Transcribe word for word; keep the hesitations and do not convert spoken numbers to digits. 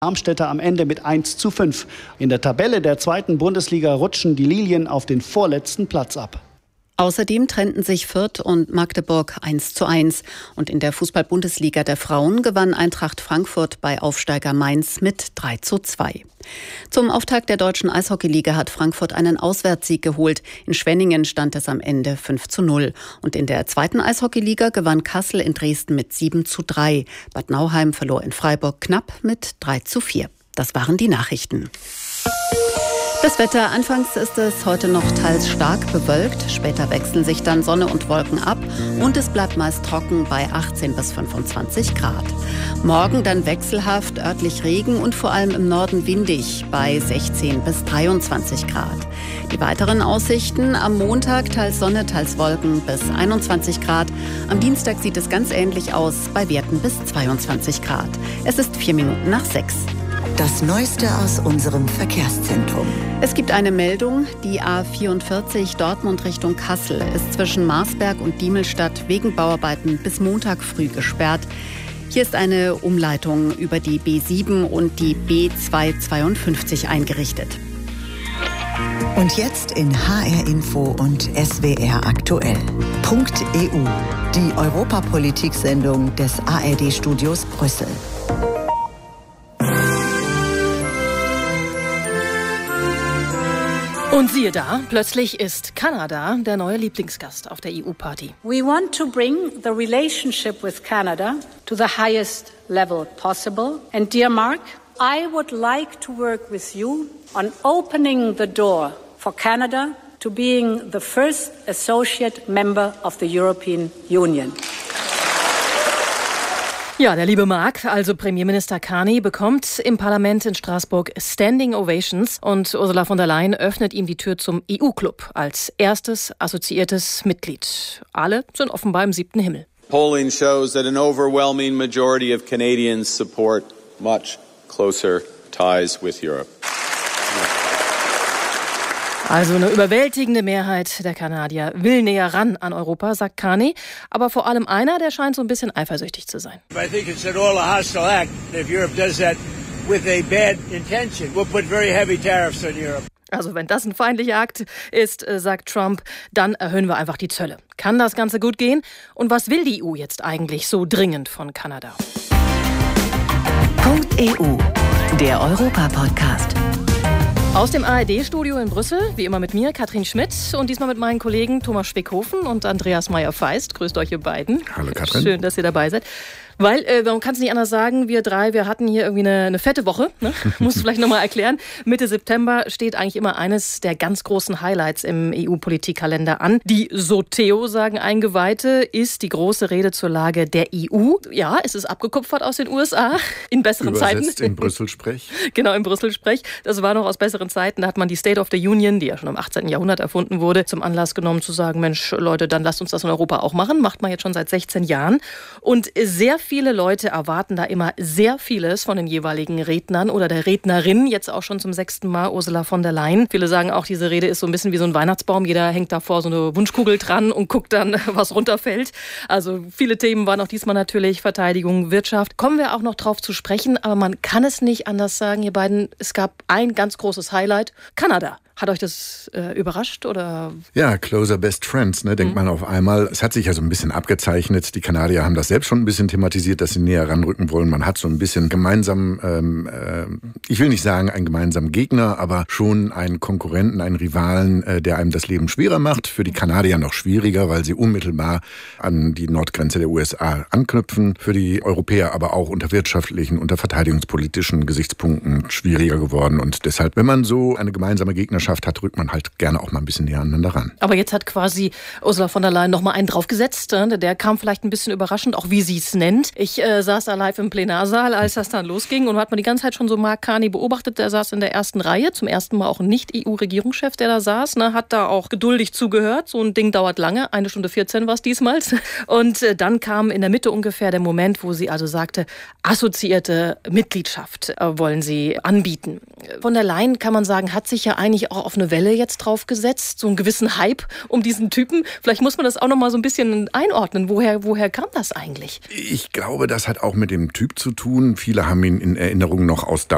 Darmstädter am Ende mit eins zu fünf. In der Tabelle der zweiten Bundesliga rutschen die Lilien auf den vorletzten Platz ab. Außerdem trennten sich Fürth und Magdeburg eins zu eins. Und in der Fußball-Bundesliga der Frauen gewann Eintracht Frankfurt bei Aufsteiger Mainz mit drei zu zwei. Zum Auftakt der deutschen Eishockeyliga hat Frankfurt einen Auswärtssieg geholt. In Schwenningen stand es am Ende fünf zu null. Und in der zweiten Eishockeyliga gewann Kassel in Dresden mit sieben zu drei. Bad Nauheim verlor in Freiburg knapp mit drei zu vier. Das waren die Nachrichten. Das Wetter. Anfangs ist es heute noch teils stark bewölkt. Später wechseln sich dann Sonne und Wolken ab. Und es bleibt meist trocken bei achtzehn bis fünfundzwanzig Grad. Morgen dann wechselhaft, örtlich Regen und vor allem im Norden windig bei sechzehn bis dreiundzwanzig Grad. Die weiteren Aussichten: am Montag teils Sonne, teils Wolken bis einundzwanzig Grad. Am Dienstag sieht es ganz ähnlich aus, bei Werten bis zweiundzwanzig Grad. Es ist vier Minuten nach sechs. Das Neueste aus unserem Verkehrszentrum. Es gibt eine Meldung. Die A vierundvierzig Dortmund Richtung Kassel ist zwischen Marsberg und Diemelstadt wegen Bauarbeiten bis Montag früh gesperrt. Hier ist eine Umleitung über die B sieben und die B zweihundertzweiundfünfzig eingerichtet. Und jetzt in H R Info und S W R aktuell. Punkt E U, die Europapolitik-Sendung des A R D-Studios Brüssel. Und siehe da, plötzlich ist Kanada der neue Lieblingsgast auf der E U-Party. We want to bring the relationship with Canada to the highest level possible. And dear Mark, I would like to work with you on opening the door for Canada to being the first associate member of the European Union. Ja, der liebe Mark, also Premierminister Carney, bekommt im Parlament in Straßburg Standing Ovations und Ursula von der Leyen öffnet ihm die Tür zum E U-Club als erstes assoziiertes Mitglied. Alle sind offenbar im siebten Himmel. Polling shows that an overwhelming majority of Canadians support much closer ties with Europe. Also eine überwältigende Mehrheit der Kanadier will näher ran an Europa, sagt Carney. Aber vor allem einer, der scheint so ein bisschen eifersüchtig zu sein. I think it's at all a hostile act. If Europe does that with a bad intention, we'll put very heavy tariffs on Europe. Also wenn das ein feindlicher Akt ist, sagt Trump, dann erhöhen wir einfach die Zölle. Kann das Ganze gut gehen? Und was will die E U jetzt eigentlich so dringend von Kanada? Punkt E U, der Europa-Podcast. Aus dem A R D-Studio in Brüssel, wie immer mit mir, Katrin Schmidt und diesmal mit meinen Kollegen Thomas Spickhofen und Andreas Meyer-Feist. Grüßt euch ihr beiden. Hallo Katrin. Schön, dass ihr dabei seid. Weil, äh, man kann es nicht anders sagen, wir drei, wir hatten hier irgendwie eine, eine fette Woche. Ne? Musst du vielleicht nochmal erklären. Mitte September steht eigentlich immer eines der ganz großen Highlights im E U-Politikkalender an. Die SOTEO, sagen Eingeweihte, ist die große Rede zur Lage der E U. Ja, es ist abgekupfert aus den U S A in besseren Übersetzt Zeiten. in Brüssel-Sprech. Genau, in Brüssel-Sprech. Das war noch aus besseren Zeiten. Da hat man die State of the Union, die ja schon im achtzehnten Jahrhundert erfunden wurde, zum Anlass genommen zu sagen, Mensch, Leute, dann lasst uns das in Europa auch machen. Macht man jetzt schon seit sechzehn Jahren. Und sehr viele Leute erwarten da immer sehr vieles von den jeweiligen Rednern oder der Rednerin, jetzt auch schon zum sechsten Mal Ursula von der Leyen. Viele sagen auch, diese Rede ist so ein bisschen wie so ein Weihnachtsbaum. Jeder hängt davor so eine Wunschkugel dran und guckt dann, was runterfällt. Also viele Themen waren auch diesmal natürlich Verteidigung, Wirtschaft. Kommen wir auch noch drauf zu sprechen, aber man kann es nicht anders sagen, ihr beiden. Es gab ein ganz großes Highlight, Kanada. Hat euch das äh, überrascht? Oder? Ja, closer best friends, ne, denkt mhm. man auf einmal. Es hat sich ja so ein bisschen abgezeichnet. Die Kanadier haben das selbst schon ein bisschen thematisiert, dass sie näher ranrücken wollen. Man hat so ein bisschen gemeinsam, ähm, äh, ich will nicht sagen einen gemeinsamen Gegner, aber schon einen Konkurrenten, einen Rivalen, äh, der einem das Leben schwerer macht. Für die Kanadier noch schwieriger, weil sie unmittelbar an die Nordgrenze der U S A anknüpfen. Für die Europäer aber auch unter wirtschaftlichen, unter verteidigungspolitischen Gesichtspunkten schwieriger geworden. Und deshalb, wenn man so eine gemeinsame Gegnerschaft hat, rückt man halt gerne auch mal ein bisschen näher aneinander ran. Aber jetzt hat quasi Ursula von der Leyen noch mal einen draufgesetzt. Der kam vielleicht ein bisschen überraschend, auch wie sie es nennt. Ich äh, saß da live im Plenarsaal, als das dann losging und hat man die ganze Zeit schon so Mark Carney beobachtet. Der saß in der ersten Reihe, zum ersten Mal auch ein Nicht-E U-Regierungschef, der da saß. Ne, hat da auch geduldig zugehört. So ein Ding dauert lange, eine Stunde vierzehn war es diesmal. Und äh, dann kam in der Mitte ungefähr der Moment, wo sie also sagte, assoziierte Mitgliedschaft äh, wollen sie anbieten. Von der Leyen, kann man sagen, hat sich ja eigentlich auch auf eine Welle jetzt draufgesetzt, so einen gewissen Hype um diesen Typen. Vielleicht muss man das auch noch mal so ein bisschen einordnen. Woher, woher kam das eigentlich? Ich glaube, das hat auch mit dem Typ zu tun. Viele haben ihn in Erinnerung noch aus